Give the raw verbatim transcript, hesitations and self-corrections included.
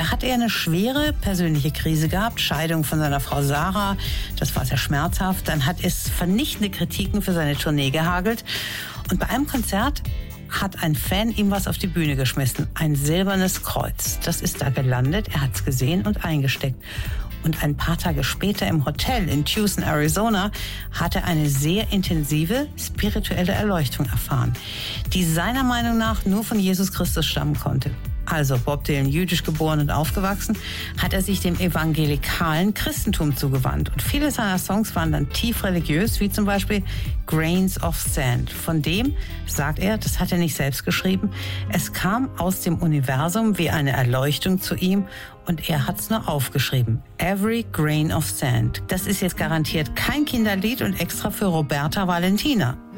Da hat er eine schwere persönliche Krise gehabt, Scheidung von seiner Frau Sarah, das war sehr schmerzhaft. Dann hat es vernichtende Kritiken für seine Tournee gehagelt. Und bei einem Konzert hat ein Fan ihm was auf die Bühne geschmissen, ein silbernes Kreuz. Das ist da gelandet, er hat es gesehen und eingesteckt. Und ein paar Tage später im Hotel in Tucson, Arizona, hat er eine sehr intensive spirituelle Erleuchtung erfahren, die seiner Meinung nach nur von Jesus Christus stammen konnte. Also Bob Dylan, jüdisch geboren und aufgewachsen, hat er sich dem evangelikalen Christentum zugewandt. Und viele seiner Songs waren dann tief religiös, wie zum Beispiel Grains of Sand. Von dem sagt er, das hat er nicht selbst geschrieben, es kam aus dem Universum wie eine Erleuchtung zu ihm und er hat es nur aufgeschrieben. Every Grain of Sand. Das ist jetzt garantiert kein Kinderlied und extra für Roberta Valentina.